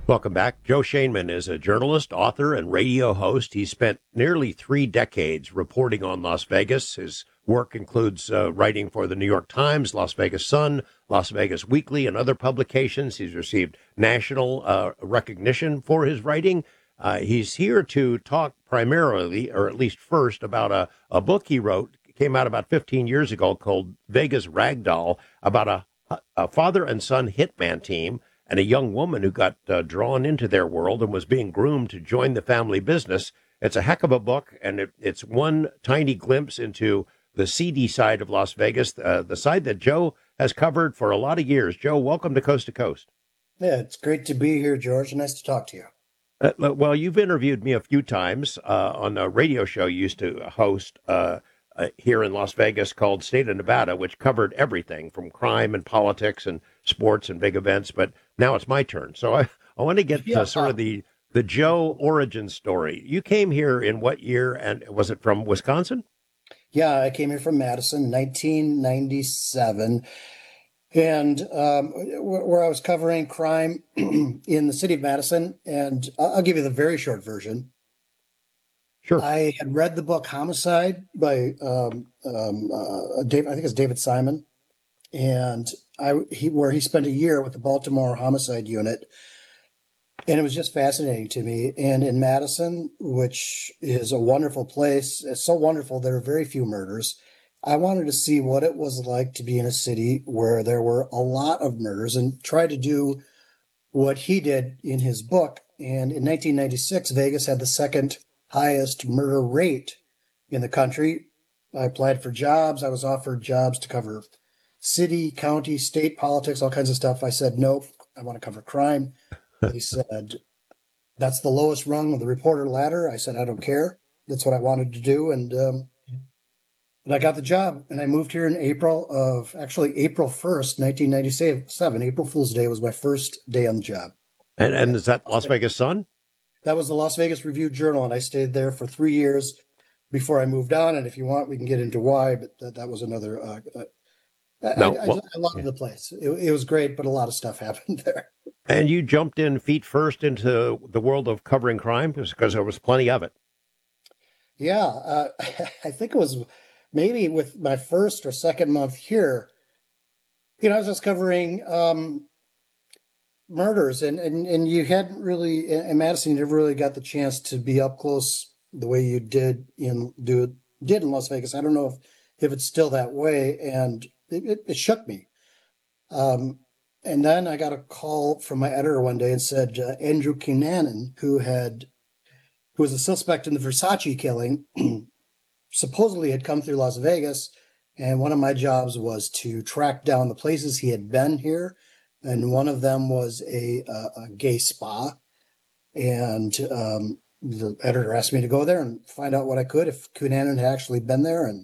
Welcome back. Joe Shainman is a journalist, author, and radio host. He spent nearly 3 decades reporting on Las Vegas. His work includes writing for the New York Times, Las Vegas Sun, Las Vegas Weekly, and other publications. He's received national recognition for his writing. He's here to talk primarily, or at least first, about a book he wrote. It came out about 15 years ago called Vegas Ragdoll, about a father and son hitman team and a young woman who got drawn into their world and was being groomed to join the family business. It's a heck of a book, and it's one tiny glimpse into the seedy side of Las Vegas, the side that Joe has covered for a lot of years. Joe, welcome to Coast to Coast. Yeah, it's great to be here, George. Nice to talk to you. Well, you've interviewed me a few times on a radio show you used to host here in Las Vegas called State of Nevada, which covered everything from crime and politics and sports and big events. But now it's my turn. So I want to get Yeah. sort of the Joe origin story. You came here in what year, and was it from Wisconsin? Yeah, I came here from Madison, 1997, and where I was covering crime in the city of Madison. And I'll give you the very short version. Sure. I had read the book Homicide by Dave, I think it's David Simon, and where he spent a year with the Baltimore Homicide Unit. And it was just fascinating to me. And in Madison, which is a wonderful place, it's so wonderful, there are very few murders. I wanted to see what it was like to be in a city where there were a lot of murders and try to do what he did in his book. And in 1996, Vegas had the second highest murder rate in the country. I applied for jobs. I was offered jobs to cover city, county, state politics, all kinds of stuff. I said, nope, I want to cover crime. They said, that's the lowest rung of the reporter ladder. I said, I don't care. That's what I wanted to do. And I got the job. And I moved here in April 1st, 1997. April Fool's Day was my first day on the job. And is that Las Vegas Sun? That was the Las Vegas Review-Journal. And I stayed there for 3 years before I moved on. And if you want, we can get into why, but that was another. No. Well, I loved the place. It was great, but a lot of stuff happened there. and you jumped in feet first into the world of covering crime because there was plenty of it. Yeah, I think it was maybe with my first or second month here. I was just covering murders, and you hadn't really in Madison. You never really got the chance to be up close the way you did in Las Vegas. I don't know if it's still that way, and it shook me. And then I got a call from my editor one day and said Andrew Cunanan, who was a suspect in the Versace killing, supposedly had come through Las Vegas, and one of my jobs was to track down the places he had been here, and one of them was a gay spa, and the editor asked me to go there and find out what I could if Cunanan had actually been there, and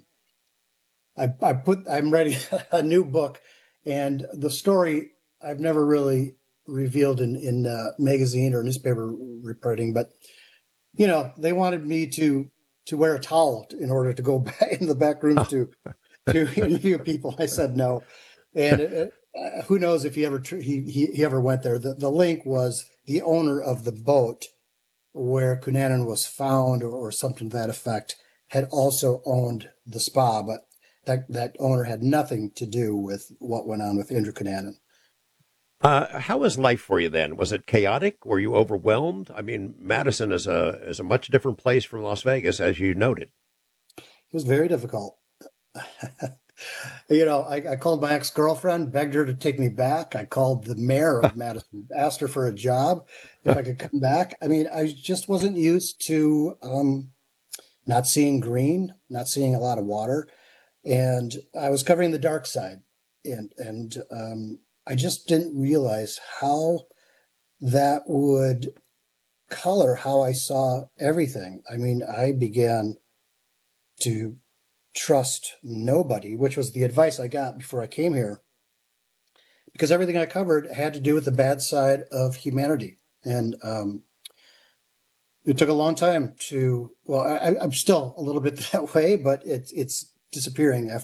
I'm writing a new book, and the story I've never really revealed in magazine or newspaper reporting, but they wanted me to wear a towel in order to go back in the back rooms to interview people. I said no, and who knows if he ever went there. The link was the owner of the boat where Cunanan was found, or something to that effect, had also owned the spa, but that owner had nothing to do with what went on with Andrew Cunanan. How was life for you then? Was it chaotic? Were you overwhelmed? I mean, Madison is a much different place from Las Vegas, as you noted. It was very difficult. I called my ex-girlfriend, begged her to take me back. I called the mayor of Madison, asked her for a job, if I could come back. I mean, I just wasn't used to not seeing green, not seeing a lot of water. And I was covering the dark side. And I just didn't realize how that would color how I saw everything. I mean, I began to trust nobody, which was the advice I got before I came here, because everything I covered had to do with the bad side of humanity. And it took a long time I'm still a little bit that way, but it's disappearing